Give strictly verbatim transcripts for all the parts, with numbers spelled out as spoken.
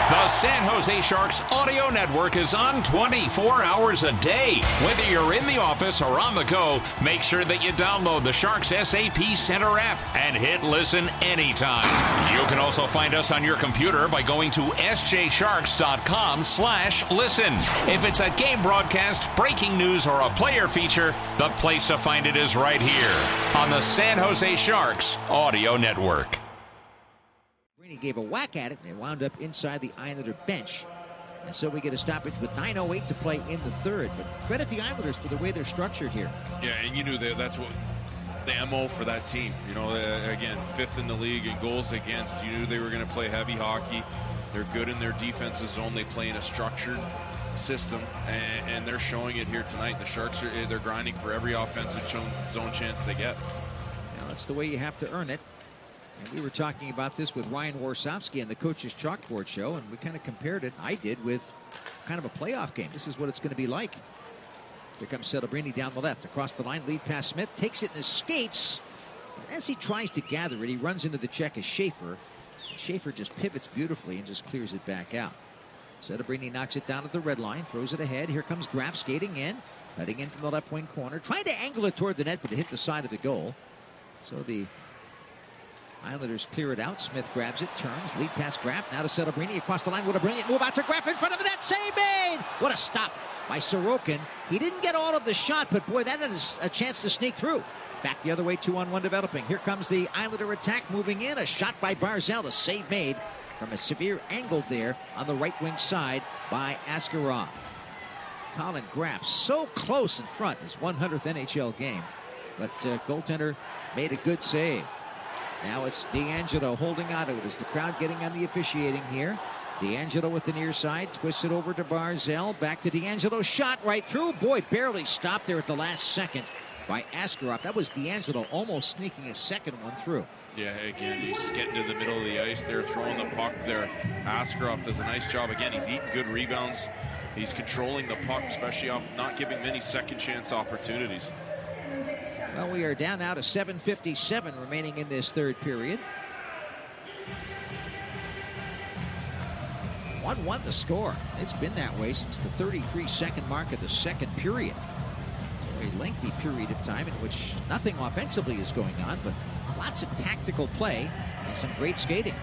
The San Jose Sharks audio network is on twenty-four hours a day. Whether you're in the office or on the go, make sure that you download the Sharks S A P Center app and hit listen anytime. You can also find us on your computer by going to s j sharks dot com slash listen. If it's a game broadcast, breaking news, or a player feature, the place to find it is right here on the San Jose Sharks audio network. He gave a whack at it and it wound up inside the Islander bench. And so we get a stoppage with nine oh eight to play in the third. But credit the Islanders for the way they're structured here. Yeah, and you knew that that's what the M O for that team. You know, uh, again, fifth in the league in goals against. You knew they were going to play heavy hockey. They're good in their defensive zone. They play in a structured system, and, and they're showing it here tonight. The Sharks are they're grinding for every offensive zone chance they get. Now, that's the way you have to earn it. And we were talking about this with Ryan Warsofsky on the Coach's Chalkboard show, and we kind of compared it, I did, with kind of a playoff game. This is what it's going to be like. Here comes Celebrini down the left. Across the line, lead pass Smith. Takes it in his skates. As he tries to gather it, he runs into the check of Schaefer. Schaefer just pivots beautifully and just clears it back out. Celebrini knocks it down at the red line, throws it ahead. Here comes Graf skating in, cutting in from the left wing corner, trying to angle it toward the net, but it hit the side of the goal. So the Islanders clear it out. Smith grabs it, turns, lead pass Graf. Now to Celebrini across the line. What a brilliant move out to Graf in front of the net. Save made! What a stop by Sorokin. He didn't get all of the shot, but boy, that is a chance to sneak through. Back the other way, two on one developing. Here comes the Islander attack moving in. A shot by Barzal. A save made from a severe angle there on the right wing side by Askarov. Colin Graf so close in front. His one hundredth N H L game. But uh, goaltender made a good save. Now it's DeAngelo holding on to it as the crowd getting on the officiating here. DeAngelo with the near side, twists it over to Barzal. Back to DeAngelo, shot right through. Boy, barely stopped there at the last second by Askarov. That was DeAngelo almost sneaking a second one through. Yeah, again, he's getting to the middle of the ice there, throwing the puck there. Askarov does a nice job. Again, he's eating good rebounds. He's controlling the puck, especially off not giving many second chance opportunities. Well, we are down now to seven fifty-seven remaining in this third period. one one the score. It's been that way since the thirty-three second mark of the second period. A very lengthy period of time in which nothing offensively is going on, but lots of tactical play and some great skating.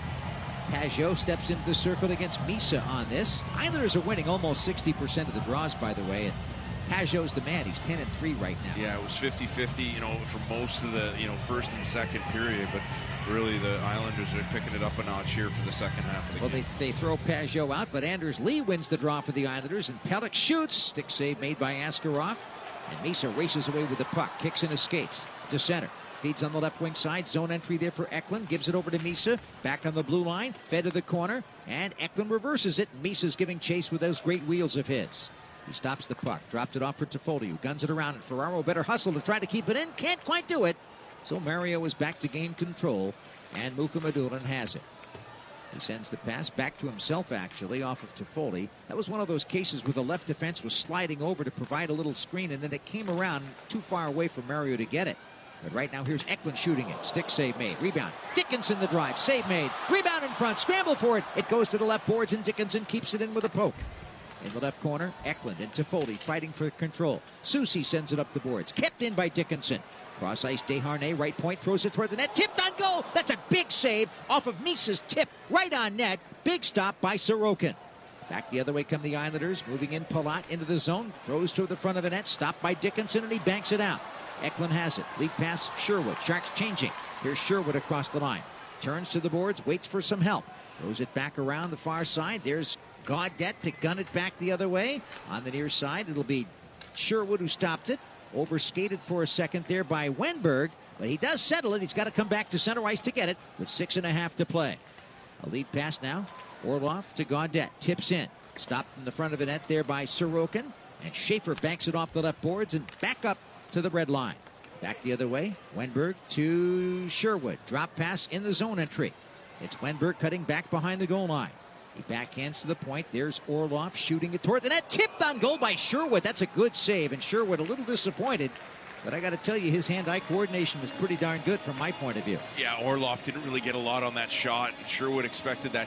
Pajot steps into the circle against Misa on this. Islanders are winning almost sixty percent of the draws, by the way. And Pajot's the man. He's ten and three right now. Yeah, it was fifty fifty, you know, for most of the, you know, first and second period, but really the Islanders are picking it up a notch here for the second half of the well, game. Well, they, they throw Pajot out, but Anders Lee wins the draw for the Islanders, and Pelech shoots. Stick save made by Askarov, and Misa races away with the puck, kicks in his skates to center. Feeds on the left wing side. Zone entry there for Eklund. Gives it over to Misa. Back on the blue line. Fed to the corner. And Eklund reverses it. And Misa's giving chase with those great wheels of his. He stops the puck. Dropped it off for Toffoli, who guns it around. And Ferraro better hustle to try to keep it in. Can't quite do it. So Mario is back to game control. And Mukhamadullin has it. He sends the pass back to himself, actually, off of Toffoli. That was one of those cases where the left defense was sliding over to provide a little screen. And then it came around too far away for Mario to get it. But right now, here's Eklund shooting it. Stick save made. Rebound. Dickinson the drive. Save made. Rebound in front. Scramble for it. It goes to the left boards, and Dickinson keeps it in with a poke. In the left corner, Eklund and Toffoli fighting for control. Soucy sends it up the boards. Kept in by Dickinson. Cross ice, Desharnais, right point, throws it toward the net. Tipped on goal. That's a big save off of Misa's tip. Right on net. Big stop by Sorokin. Back the other way come the Islanders. Moving in Palat into the zone. Throws to the front of the net. Stopped by Dickinson, and he banks it out. Eklund has it. Lead pass, Sherwood. Sharks changing. Here's Sherwood across the line. Turns to the boards, waits for some help. Throws it back around the far side. There's Gaudette to gun it back the other way. On the near side, it'll be Sherwood who stopped it. Overskated for a second there by Wenberg. But he does settle it. He's got to come back to center ice to get it with six and a half to play. A lead pass now. Orlov to Gaudette. Tips in. Stopped in the front of the net there by Sorokin. And Schaefer banks it off the left boards and back up to the red line. Back the other way. Wenberg to Sherwood. Drop pass in the zone entry. It's Wenberg cutting back behind the goal line. He backhands to the point. There's Orlov shooting it toward the net. Tipped on goal by Sherwood. That's a good save. And Sherwood a little disappointed. But I got to tell you, his hand-eye coordination was pretty darn good from my point of view. Yeah, Orlov didn't really get a lot on that shot. Sherwood expected that